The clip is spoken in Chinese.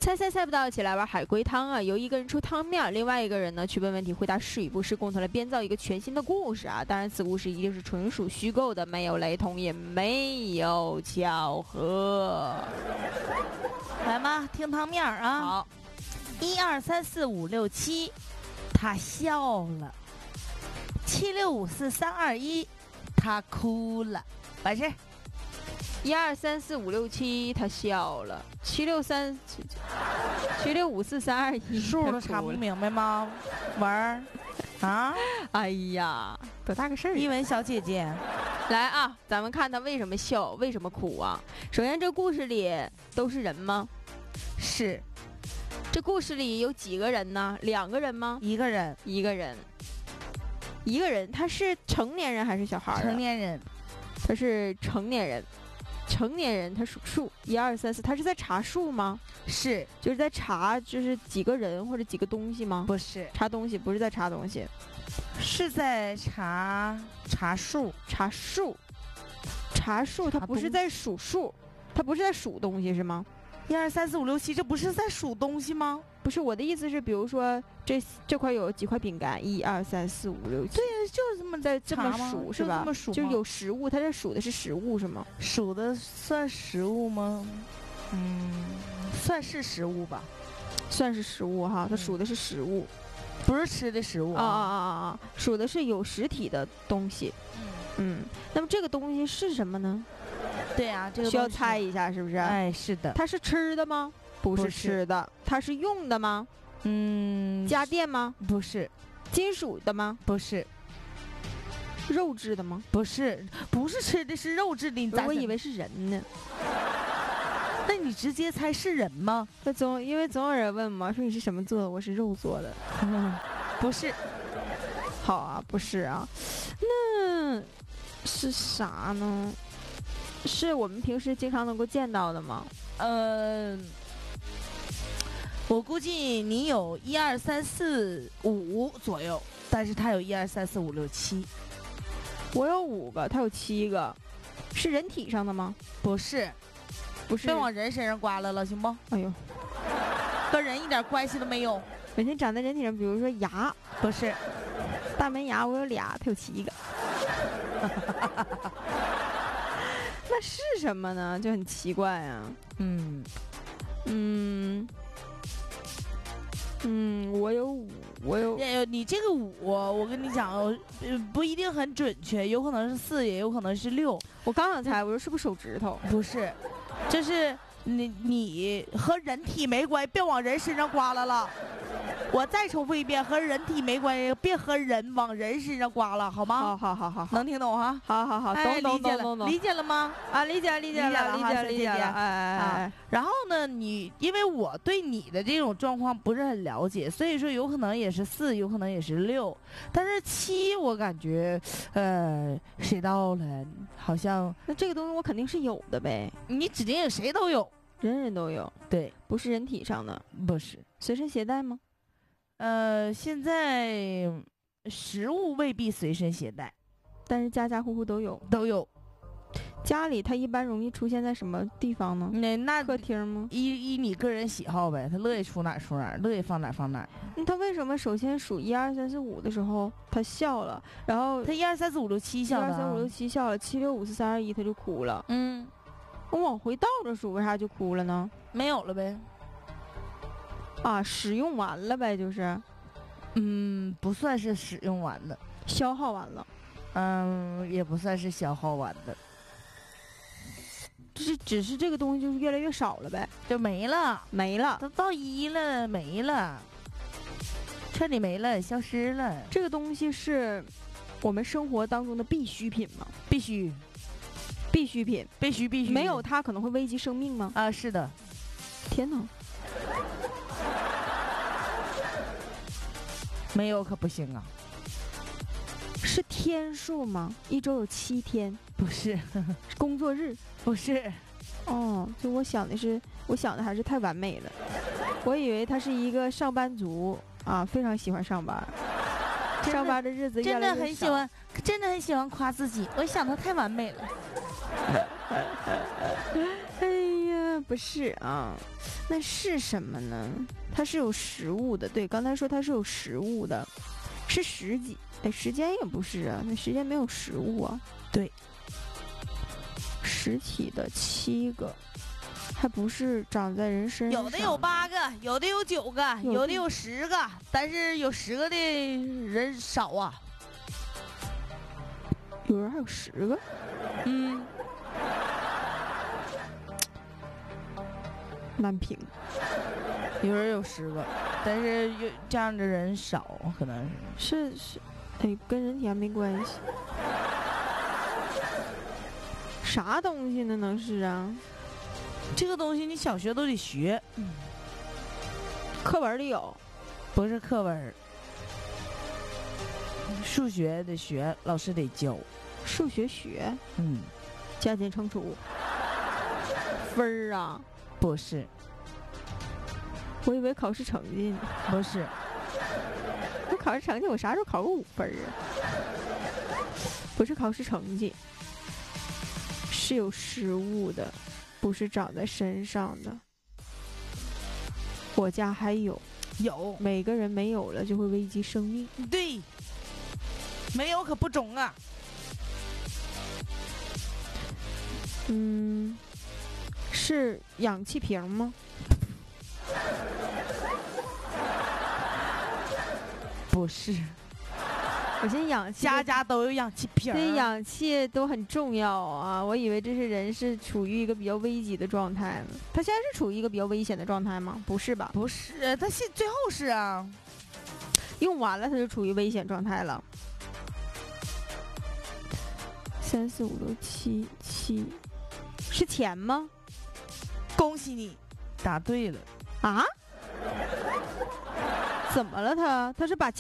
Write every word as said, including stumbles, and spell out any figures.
猜猜猜不到，一起来玩海龟汤啊！由一个人出汤面，另外一个人呢去问问题，回答是与不是，共同来编造一个全新的故事啊！当然，此故事一定是纯属虚构的，没有雷同，也没有巧合。 来嘛，听汤面啊！ 好， 一二三四五六七，他笑了。七六五四三二一，他哭了。完事。 一二三四五六七，他笑了。七六三七六五四三二一， 数都查不明白吗？玩儿啊！ 哎呀，多大个事儿！ 一文小姐姐， 来啊，咱们看他为什么笑，为什么哭啊？首先，这故事里都是人吗？ 是。 这故事里有几个人呢？两个人吗？ 一个人。 一个人。一个人，他是成年人还是小孩？ 成年人。 他是成年人。成年人他数数，一二三四，他是在查数吗？ 是， 就是在查，就是几个人或者几个东西吗？ 不是， 查东西，不是在查东西， 是在查查数， 查数，查数，他不是在数数，他不是在数东西是吗？ 一二三四五六七，这不是在数东西吗？ 不是，我的意思是，比如说这这块有几块饼干，一二三四五六七， 对，就是这么在这么数是吧？ 这么数， 就有食物，他这数的是食物是吗？ 数的算食物吗？嗯，算是食物吧， 算是食物哈，他数的是食物， 嗯、不是吃的食物啊啊啊啊啊，数的是有实体的东西。嗯嗯，那么这个东西是什么呢？ 对呀、啊，这个需要猜一下是不是？ 哎，是的。 它是吃的吗？不是吃的。它是用的吗？ 嗯， 家电吗？ 不是。 金属的吗？ 不是。 肉质的吗？ 不是，不是吃的，是肉质的。你咋？ 我以为是人呢。 那你直接猜是人吗？ 那总因为总有人问嘛，说你是什么做的？我是肉做的。 嗯、不是。 好啊，不是啊。那是啥呢？是我们平时经常能够见到的吗？ 呃，我估计你有一二三四五左右，但是他有一二三四五六七。 我有五个，他有七个，是人体上的吗？ 不是， 不是， 别往人身上刮了了，行不？ 哎呦， 跟人一点关系都没有。 每天长在人体上，比如说牙， 不是， 大门牙我有俩，他有七个。那是什么呢？就很奇怪啊。 嗯嗯嗯，我有五，我有。 呃，你这个五，我跟你讲，呃，不一定很准确，有可能是四，也有可能是六。 我刚想猜，我说是不是手指头？ 不是，这是你你和人体没关系，别往人身上刮了了。我再重复一遍，和人体没关系，别和人往人身上刮了，好吗？ 好好好好， 能听懂哈？ 好好好， 懂懂懂懂懂，理解了吗？ 啊，理解理解了，理解理解了，哎哎哎。 然后呢，你因为我对你的这种状况不是很了解，所以说有可能也是四，有可能也是六，但是七我感觉，呃，谁到了？好像那这个东西我肯定是有的呗。 你指定谁都有， 人人都有。 对， 不是人体上的， 不是随身携带吗？ 呃，现在食物未必随身携带， 但是家家户户都有， 都有。 家里它一般容易出现在什么地方呢？ 那那客厅吗？ 依依你个人喜好呗，他乐意出哪儿出哪儿，乐意放哪儿放哪儿。 那他为什么首先数一二三四五的时候他笑了，然后他一二三四五六七笑了， 一二三五六七笑了，七六五四三二一他就哭了。 嗯， 我往回倒着数，为啥就哭了呢？ 没有了呗。 啊，使用完了呗，就是， 嗯，不算是使用完的， 消耗完了， 嗯，也不算是消耗完的， 就是只是这个东西就是越来越少了呗， 就没了， 没了， 都到一了，没了，彻底没了，消失了。 这个东西是我们生活当中的必需品吗？ 必须， 必需品， 必须必须， 没有它可能会危及生命吗？ 啊，是的。 天哪！ 没有可不行啊！ 是天数吗？一周有七天？ 不是， 是工作日？ 不是。 哦，就我想的是，我想的还是太完美了。我以为他是一个上班族啊，非常喜欢上班，上班的日子越来越少， 真的很喜欢，真的很喜欢夸自己。我想他太完美了。 哎呀， 不是啊，那是什么呢？它是有食物的，对，刚才说它是有食物的，是时几？哎，时间也不是啊，那时间没有食物啊。 对， 实体的七个，还不是长在人身上。 有的有八个，有的有九个， 有的有的有十个，但是有十个的人少啊。 有人还有十个？ 嗯， 烂评。 有人有十个，但是有这样的人少，可能是是是，哎，跟人体还没关系。啥东西呢？能是啊？ 这个东西你小学都得学，嗯， 课文里有， 不是课文，数学得学，老师得教。 数学学， 嗯， 加减乘除，分儿啊？ 不是， 我以为考试成绩呢。 不是， 我考试成绩，我啥时候考过五分啊？不是考试成绩，是有食物的，不是长在身上的。我家还有， 有， 每个人没有了就会危及生命。 对，没有可不中啊。 嗯，是氧气瓶吗？ 不是， 我现在氧气家家都有氧气瓶。 这氧气都很重要啊！我以为这是人是处于一个比较危急的状态呢。他现在是处于一个比较危险的状态吗？不是吧？ 不是，他现最后是啊， 用完了他就处于危险状态了。三四五六七七，是钱吗？ 恭喜你，答对了啊？怎么了他？他是把钱